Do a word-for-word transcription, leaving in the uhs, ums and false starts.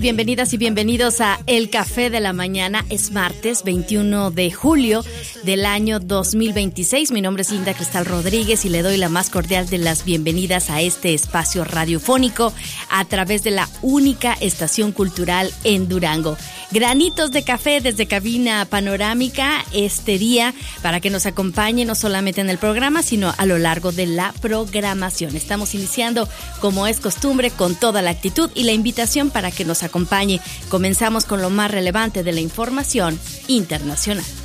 Bienvenidas y bienvenidos a El Café de la Mañana. Es martes veintiuno de julio del año dos mil veintiséis. Mi nombre es Linda Cristal Rodríguez y le doy la más cordial de las bienvenidas a este espacio radiofónico a través de la única estación cultural en Durango. Granitos de café desde cabina panorámica este día para que nos acompañe no solamente en el programa, sino a lo largo de la programación. Estamos iniciando, como es costumbre, con toda la actitud y la invitación para que nos acompañe. Comenzamos con lo más relevante de la información internacional.